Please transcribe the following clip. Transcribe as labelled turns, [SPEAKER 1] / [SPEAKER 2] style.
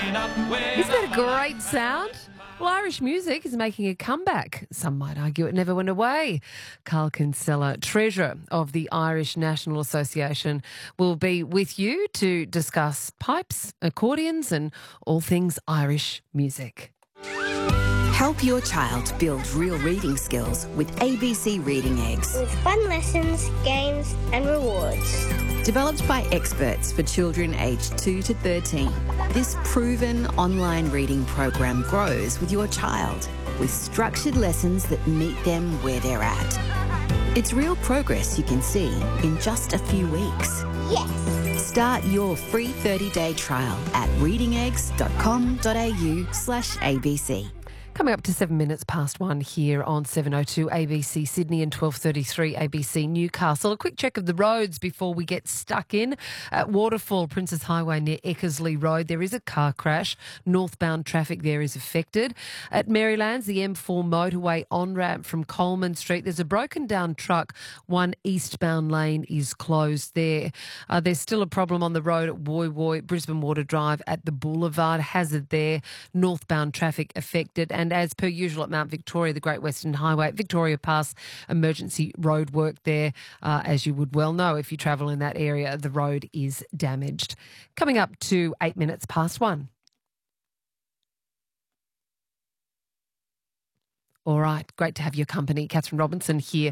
[SPEAKER 1] Isn't that a great sound? Well, Irish music is making a comeback. Some might argue it never went away. Carl Kinsella, Treasurer of the Irish National Association, will be with you to discuss pipes, accordions and all things Irish music.
[SPEAKER 2] Help your child build real reading skills with ABC Reading Eggs.
[SPEAKER 3] With fun lessons, games and rewards.
[SPEAKER 2] Developed by experts for children aged 2 to 13, this proven online reading program grows with your child with structured lessons that meet them where they're at. It's real progress you can see in just a few weeks.
[SPEAKER 3] Yes!
[SPEAKER 2] Start your free 30-day trial at readingeggs.com.au/ABC.
[SPEAKER 1] Coming up to 7 minutes past 1 here on 7:02 ABC Sydney and 12:33 ABC Newcastle. A quick check of the roads before we get stuck in. At Waterfall, Princes Highway near Eckersley Road, there is a car crash. Northbound traffic there is affected. At Marylands, the M4 motorway on-ramp from Coleman Street, there's a broken down truck. One eastbound lane is closed there. There's still a problem on the road at Woy Woy, Brisbane Water Drive at the Boulevard. Hazard there. Northbound traffic affected. And as per usual at Mount Victoria, the Great Western Highway, Victoria Pass, emergency road work there. As you would well know, if you travel in that area, the road is damaged. Coming up to 8 minutes past 1. All right, great to have your company. Catherine Robinson here